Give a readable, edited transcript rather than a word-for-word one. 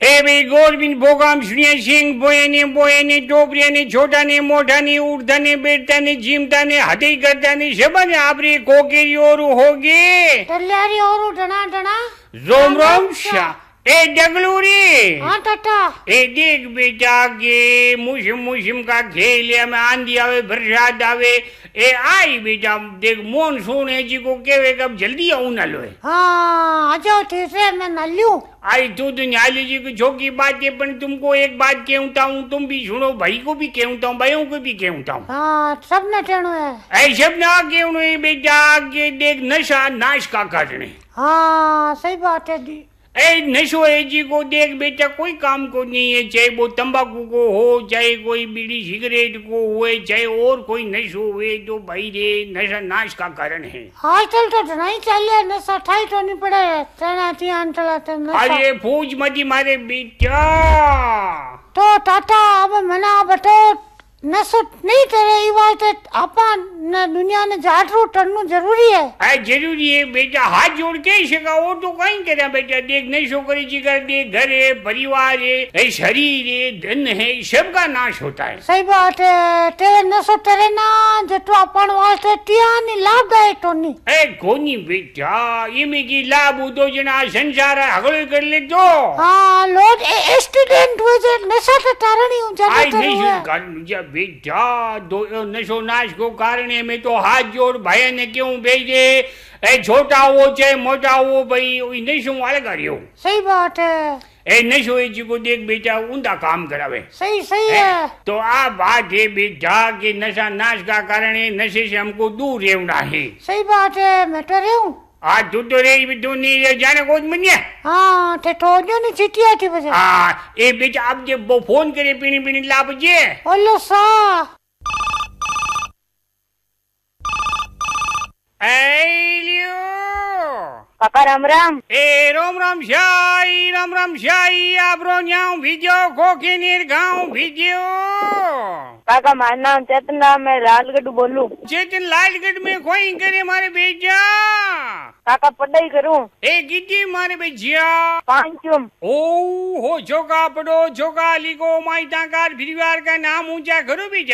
ए भाई गोरबिन भोगाम सुनिया सिंह बोये ने टोपरिया ने छोटा ने मोटा ने उड़ता ने बैठता ने जिमता ने हथई करता ने सब ने आपरे कोकेरी और होगे तल्यारी और डना डना रोम रोम शाह ए डगलूरी। हाँ टाटा। ए देख बेटा के मुशिम का खेल है में आंधी आवे बरसात आवे ए आई बेटा देख मानसून है जी को केवे कब जल्दी आऊ ना लो। हाँ आ जाओ तीसरे में नल्लू आई तू तो न्याली जी की छोकी बात है पर तुमको एक बात कहता हूँ तुम भी सुनो भाई को भी कहता हूँ भाइयों को भी कहता हूँ। हाँ सब ने टेणो है ऐ सब ना कहूँ है बेटा के देख नशा नाश का कारण है। हाँ सही बात है दी। ए नशो है जी को देख बेटा कोई काम को नहीं है चाहे वो तंबाकू को हो चाहे कोई बीड़ी सिगरेट को हुए चाहे और कोई नशो हुए तो भाई रे नशा नाश का कारण है। आजकल तो नहीं चलिए नशा ठाई तो नहीं पड़े अरे फौज मती मारे बेटा तो टाटा अब मना बटो नशो नहीं करे बात अपन दुनिया ने जाटरू टनू जरूरी है। जरूरी है बेटा हाथ जोड़ के सका और तो कहीं करा बेटा देख नशो करे जिगर देख घर है परिवार है शरीर है धन है सबका नाश होता है। सही बात है तेरे नशो तेरे ना जो तो अपन वास्ते टियानी लाभदायक तो नहीं ए कोनी बेटा ये में की लाभ हो तो जना संसार हगल कर ले तो। हाँ लोग एक्सीडेंट हुए जे नशा के कारण ही जाने बेटा दो नशो नाश को कारण है मैं तो हाथ जोड़ भाई ने क्यों भेजे ए छोटा हो चाहे मोटा हो भाई नशो वाले करियो। सही बात है ए नशो जी को देख बेटा उनका काम करावे सही सही है तो आ बात है बेटा कि नशा नाश का कारण है नशे से हमको दूर रहना है। सही बात है मैं तो रहूं आज तू तो रही भी तू नहीं जाने को मनिया। हाँ ते तो जो नहीं चिट्ठी आती बस। ए बेटा अब जब वो फोन करे पीनी पीनी लाभ जे ओलो सा काका राम राम। ए राम राम शाही आप रो न्याऊ भिजो खोखे नीर गाँव भिजो। काका मारा नाम चेतन नाम मैं लालगढ़ बोलूं। चेतन लालगढ़ में कोई करे मारे बेटा काका पढ़ाई करूं। ए कितनी मारे बेजिया पांचम। ओ हो छोका पढ़ो छोका लिखो माई ताकार परिवार का नाम ऊंचा करो भी